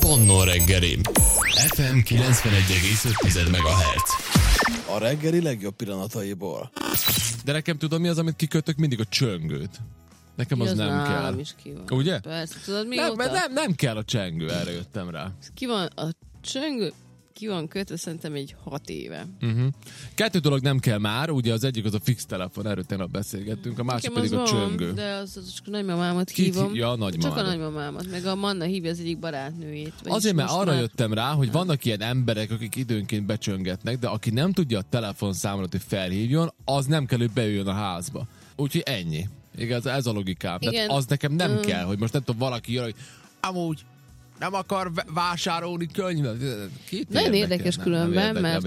Konnor reggeli. FM 91,5 MHz. A reggeli legjobb pillanataiból. De nekem tudom mi az, amit kikötök mindig a csöngőt. Nekem az nem kell. Is ki van. Ugye? Persze, tudod Nem kell a csengő, erre jöttem rá. Ki van a csöngő? Ki van kötve szerintem egy 6 éve. Kettő dolog nem kell már, ugye az egyik az a fix telefon, erről tegnap beszélgettünk, a másik pedig a csöngő. De az csak nagymamámat hívom. Ja, nagymamámat. Csak a nagymamámat, meg a Manna hívja az egyik barátnőjét. Azért, mert arra jöttem rá, hogy vannak ilyen emberek, akik időnként becsöngetnek, de aki nem tudja a telefonszámot, hogy felhívjon, az nem kell, hogy beüljön a házba. Úgyhogy ennyi. Igaz, ez a logikám. Tehát az nekem nem kell, hogy most nem tudom, valaki jön, hogy amúgy nem akar vásárolni könyvet. Nagyon érdekes különben, mert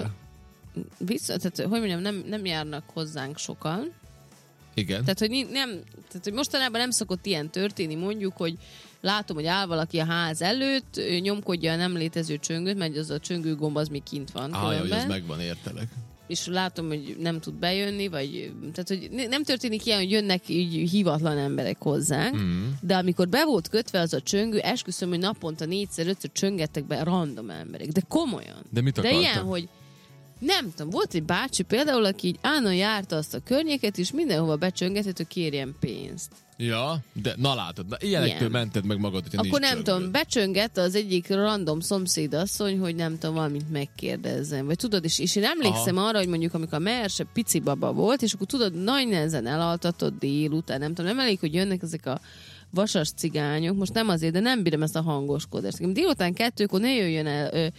tehát, hogy mondjam, nem járnak hozzánk sokan. Igen. Tehát, hogy mostanában nem szokott ilyen történni, mondjuk, hogy látom, hogy áll valaki a ház előtt, nyomkodja a nem létező csöngőt, mert az a csöngő gomb az még kint van. Hogy ez megvan, értelek. És látom, hogy nem tud bejönni, vagy tehát, hogy nem történik ilyen, hogy jönnek így hivatlan emberek hozzánk, de amikor be volt kötve az a csöngő, esküszöm, hogy naponta 4-5-ször csöngettek be random emberek, de komolyan. De mit akartak? De ilyen, hogy nem tudom, volt egy bácsi például, aki így állandóan járta azt a környéket, és mindenhova becsöngetett, hogy kérjen pénzt. Ja, de na látod, ilyenektől mented meg magad, hogyha akkor nincs nem tudom, becsöngett az egyik random szomszédasszony, hogy nem tudom, valamit megkérdezzem. Vagy tudod, és én emlékszem arra, hogy mondjuk amikor a Merse pici baba volt, és akkor tudod, nagy nehezen elaltatott délután, nem tudom, nem elég, hogy jönnek ezek a vasas cigányok, most nem azért, de nem bírom ezt a hangoskodást. Délután 2-kor ne jöjjön el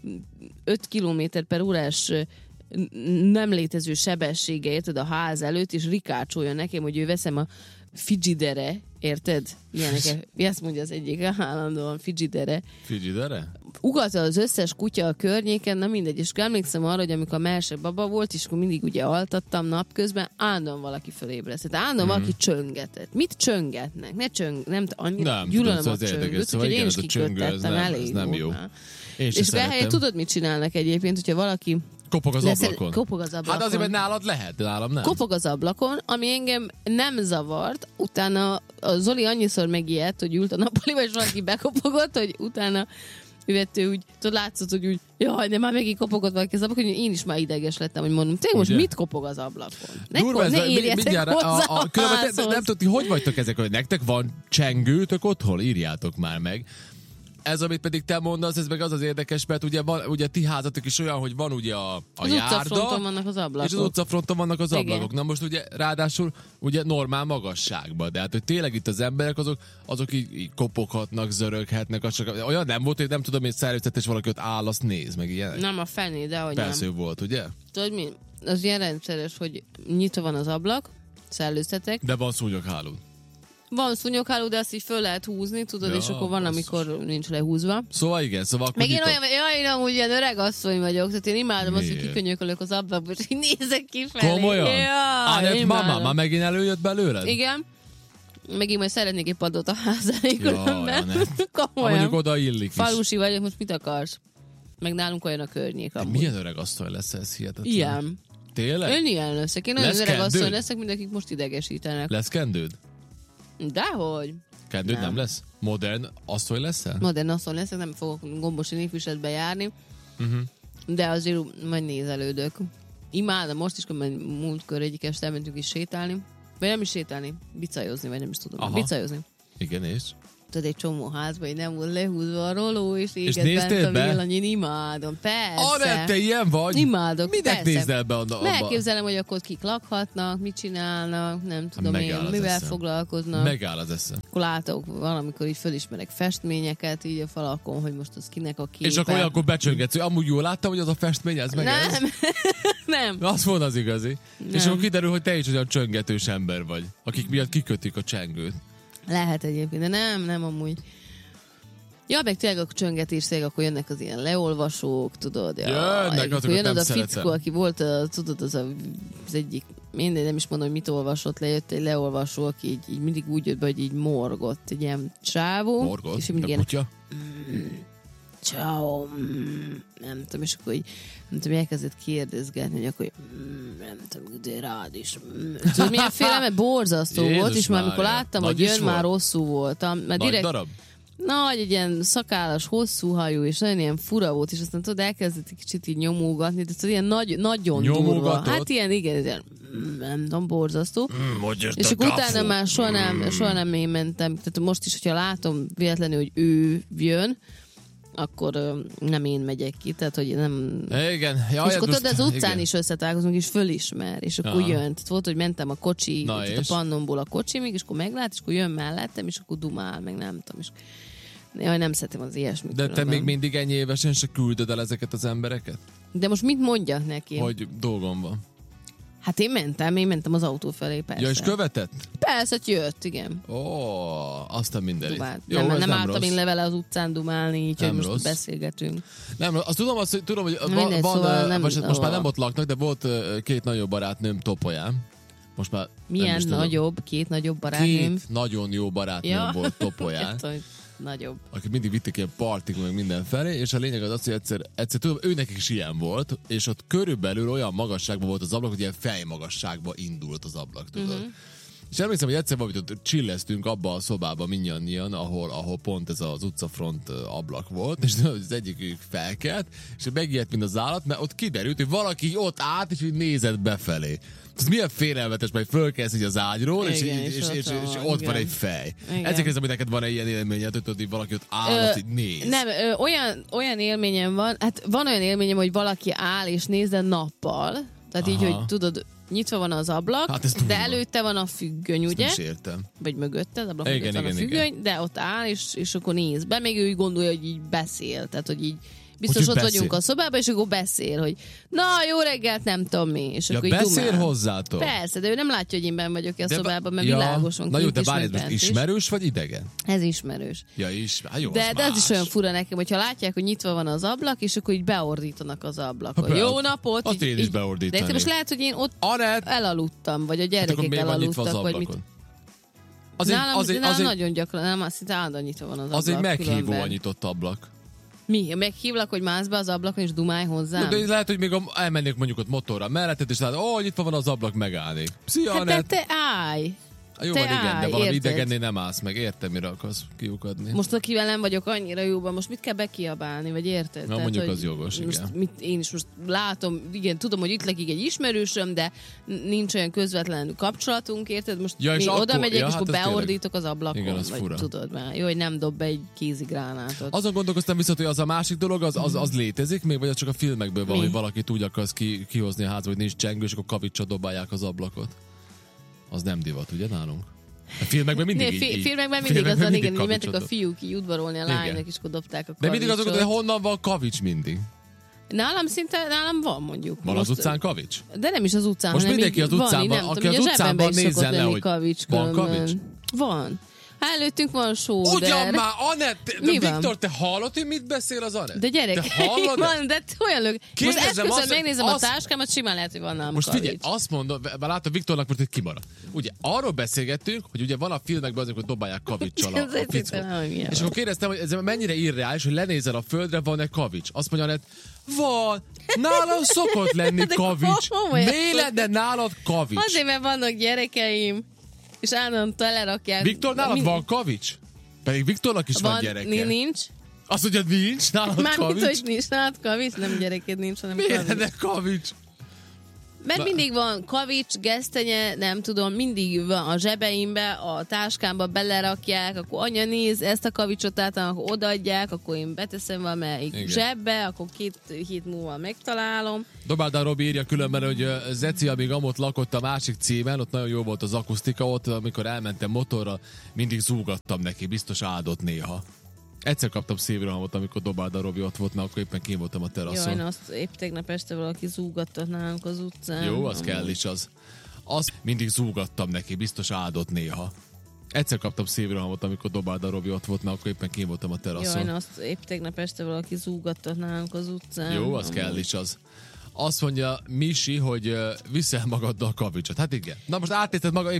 5 km/h nem létező sebessége, érted, a ház előtt, és rikácsoljon nekem, hogy ő veszem a Figidere, érted? Ilyeneket. Ezt mondja az egyik állandóan, Figidere. Figidere? Ugatta az összes kutya a környéken, na mindegy, és emlékszem arra, hogy amikor a Merse baba volt, és akkor mindig ugye altattam napközben, állandóan valaki fölébresztett, állandóan valaki csöngetett. Mit csöngetnek? Nem annyira gyűlölöm a csöngőt, szóval úgyhogy én is kiköttettem, elég ez nem jó. És behelyett tudod, mit csinálnak egyébként, hogyha valaki kopog az ablakon. Kopog az ablakon. Hát azért, mert nálad lehet, de nálam nem. Kopog az ablakon, ami engem nem zavart. Utána a Zoli annyiszor megijedt, hogy ült a nappaliba, és valaki bekopogott, hogy utána ő úgy, tudod, látszott, hogy úgy, jaj, de már megint kopogott valaki az ablakon, hogy én is már ideges lettem, hogy mondom, te most mit kopog az ablakon? Ne érjetek hozzá nem tudod, hogy vagytok ezek, hogy nektek van csengőtök otthon? Írjátok már meg. Ez, amit pedig te mondasz, ez meg az érdekes, mert ugye ti házatok is olyan, hogy van ugye a járda, utcafronton vannak az ablakok. És az utcafronton vannak az ablakok. Igen. Na most ugye ráadásul ugye normál magasságban, de hát hogy tényleg itt az emberek azok így kopoghatnak, zöröghetnek, olyan nem volt, hogy nem tudom, hogy szervezetes valaki ott áll, azt néz, meg ilyenek. Nem a fené, de hogy persze nem. volt, ugye? Tudod mi? Az ilyen rendszeres, hogy nyitva van az ablak, szellőztetek. De van szúnyogháló. Van szúnyogháló, de azt így föl lehet húzni, tudod, és akkor van, amikor nincs lehúzva. Szóval igen, akkor meg én amúgy ilyen öreg asszony vagyok, tehát én imádom azt, hogy kikönyökölök az ablakba, és így nézek kifelé. Komolyan? Ja, mama, már megint előjött belőled? Igen. Megint majd szeretnék egy padot a ház elé különben. Komolyan. Mondjuk oda illik is. Falusi vagyok, most mit akarsz? Meg nálunk olyan a környék amúgy. Milyen öreg asszony lesz ez, hihetetlen? Ilyen. Tényleg? Ön ilyen leszek. Én olyan öreg asszony leszek, mindenkik most idegesítenek. Lesz kendőd? Dehogy. Kendőd nem lesz? Modern asszony leszel? Modern asszony leszek, nem fogok gombosi névviseletbe járni. De azért majd nézelődök. Imádom most is, hogy múltkor egyik este elmentünk is sétálni. Vagy nem is sétálni, bicajozni, vagy nem is tudom. Aha. Bicajozni. Igen, és? Tudod, egy csomó házba, így nem volt lehúzva a roló, és éget bent a villany, én imádom, persze. Te ilyen vagy? Imádok, minek nézel be abba? Elképzelem, hogy akkor kik lakhatnak, mit csinálnak, nem tudom én, mivel foglalkoznak. Megáll az eszem. Akkor látok valamikor így fölismerek festményeket így a falakon, hogy most az kinek a képe. És akkor olyankor becsöngetsz, hogy amúgy jól láttam, hogy az a festmény, ez meg nem. ez? Nem. Azt mondod, az igazi. Nem. És akkor kiderül, hogy te is olyan csöngetős ember vagy, akik miatt kikötik a csengőt. Lehet egyébként, de nem amúgy. Ja, meg tényleg a csöngetés, akkor jönnek az ilyen leolvasók, tudod. Jönnek, azokat jön nem az a szeretem. fickó, aki volt, tudod, az egyik, mindegy, nem is mondom, hogy mit olvasott, lejött egy leolvasó, aki így mindig úgy jött be, hogy így morgott, egy ilyen csávó. Morgott? És mindig a kutya? Ciao, nem tudom, és akkor így, nem tudom, elkezdett kérdezgetni, hogy akkor nem tudom, de rád is. Tudod, milyen félelme, borzasztó volt, és már amikor láttam, hogy jön, már rosszul voltam. Nagy darab? Nagy, egy ilyen szakállas, hosszú hajú, és nagyon ilyen fura volt, és aztán tudod, elkezdett egy kicsit így nyomulgatni, tehát ilyen nagyon durva. Hát ilyen, igen, nem tudom, borzasztó. És akkor utána már soha nem én mentem. Tehát most is, hogyha látom véletlenül, hogy ő jön, akkor nem én megyek ki, tehát hogy nem... Igen. Jaj, és akkor tudod, az utcán is összetalálkozunk, és fölismer, és akkor jön. Tehát volt, hogy mentem a kocsi, a pannomból a kocsimig, és akkor meglát, és akkor jön mellettem, és akkor dumál, meg nem tudom, és jaj, nem szeretem az ilyesmit. De te még mindig ennyi évesen se küldöd el ezeket az embereket? De most mit mondjak neki? Hogy dolgom van. Hát én mentem az autó felé, persze. Ja, és követett? Persze, hogy jött, igen. Aztán mindenit. Nem álltam én le vele az utcán dumálni, így, hogy most rossz. Beszélgetünk. Nem, azt tudom, hogy most már nem ott laknak, de volt két nagyobb barátnőm Topolyán. Most már milyen nagyobb? Két nagyobb barátnőm? Két nagyon jó barátnőm volt Topolyán. Nagyobb. Akik mindig vitték ilyen partik meg mindenfelé, és a lényeg az, hogy egyszer tudom, ő nekik is ilyen volt, és ott körülbelül olyan magasságban volt az ablak, hogy ilyen fejmagasságba indult az ablak, tudod. És emlékszem, hogy egyszer valamit ott csilleztünk abba a szobába mindannyian, ahol pont ez az utcafront ablak volt, és az egyikük felkelt, és megijedt, mint az állat, mert ott kiderült, hogy valaki ott állt, és úgy nézett befelé. Ez milyen félelmetes, mert fölkelsz így az ágyról, igen, és ott van egy fej. Ezek az, hogy neked van egy ilyen élményed, hogy valaki ott áll, így néz. Nem, olyan élményem van, hát van olyan élményem, hogy valaki áll és néz, de nappal. Tehát így, hogy tudod, nyitva van az ablak, hát de előtte van a függöny, ugye? Ezt nem is értem. Vagy mögötte, az ablak mögött van a függöny, de ott áll, és akkor néz be, még ő úgy gondolja, hogy így beszél, tehát, hogy így biztos ott vagyunk a szobában, és akkor beszél, hogy na, jó reggelt, nem tudom mi. És akkor így beszél dumál. hozzátok? Persze, de ő nem látja, hogy én benn vagyok a szobában, mert világoson na jó, kint de is, bárjad, meg most bent is. ismerős vagy idegen? Ez ismerős. Ja, jó, de az is olyan fura nekem, hogyha látják, hogy nyitva van az ablak, és akkor így beordítanak az ablakon. Jó napot! Azt én is beordítani. De most lehet, hogy én ott elaludtam, vagy a gyerekek elaludtak, vagy mit. Nálam nagyon gyakran, nem azt hiszem, állandóan nyitva van az ablak. Az egy meghívóan nyitott ablak. Mi? Meghívlak, hogy mász be az ablakon, és dumálj hozzám? De lehet, hogy még elmennék mondjuk ott motorra melletted, és látod, nyitva van az ablak, megállnék. Szia, hát te állj! Jó van, igen, de valami idegennél nem állsz meg. Értem, mire akarsz kiukadni. Most akivel nem vagyok annyira jóban, most mit kell bekiabálni, vagy érted? Na, mondjuk az jogos, igen. Én is most látom, igen, tudom, hogy itt lakik egy ismerősöm, de nincs olyan közvetlen kapcsolatunk, érted? Most mi oda megyek, és akkor beordítok az ablakon. Igen, az fura. Tudod már. Jó, hogy nem dob be egy kézigránátot. Azon gondolkoztam viszont, hogy az a másik dolog, az létezik még, vagy az csak a filmekből van, hogy valakit úgy akarsz kihozni a házba, hogy nincs csengő, és akkor kavicsra dobálják az ablakot. Az nem divat, ugye nálunk? A filmekben mindig filmekben mindig az van, igen, hogy mentek a fiúk így udvarolni a lánynak, és akkor dobták a kavicsot. De mindig azok, hogy honnan van kavics mindig? Nálam van, mondjuk. Van most, az utcán kavics? De nem is az utcán, most hanem mindenki az utcánban, aki az utcánban nézzen le, hogy van kavics? Van. Előttünk van sóder. Ugyan már, Anett! Viktor, te hallod, hogy mit beszél az Anett? De gyerek, van, de olyan lög. Most eszközön megnézem a táskámat, simán lehet, hogy van nálam most kavics. Figyelj, azt mondom, látom Viktornak most, hogy kimaradt. Ugye, arról beszélgettünk, hogy ugye van a filmekben azok, hogy dobálják kavicsal a fickót. És akkor kérdeztem, hogy ez mennyire irreális, hogy lenézel a földre, van-e kavics. Azt mondja Anett, van, nálam szokott lenni kavics. Miért lenne nálad kavics? Azért, mert vannak gyerekeim. És állandóan telerakják. Viktor, nálad van kavics? Pedig Viktornak is van gyereke. Nincs. Azt mondja, nincs nálad kavics? Mármint, hogy nincs nálad kavics, nem gyereked nincs, hanem kavics. Miért lenne kavics? Mert mindig van kavics, gesztenye, nem tudom, mindig van a zsebeimbe, a táskámba belerakják, akkor anya néz ezt a kavicsot át, akkor odaadják, akkor én beteszem valamelyik zsebbe, akkor 2 hét múlva megtalálom. Dobáldán Robi írja különben, hogy Zeci, amíg amott lakott a másik címen, ott nagyon jó volt az akusztika, ott amikor elmentem motorra, mindig zúgattam neki, biztos áldott néha. Egyszer kaptam szívrohamot, amikor Dobáldán Robi ott volt, mert akkor éppen kín voltam a teraszon. Jaj, azt épp tegnap este valaki zúgatta nálunk az utcán. Jó, az kell is az. Azt mindig zúgattam neki, biztos áldott néha. Egyszer kaptam szívrohamot, amikor Dobáldán Robi ott volt, mert akkor éppen kín voltam a teraszon. Jaj, azt épp tegnap este valaki zúgatta nálunk az utcán. Jó, az kell is az. Azt mondja Misi, hogy viszel magaddal a kavicsot. Hát igen. Na most áttéted maga,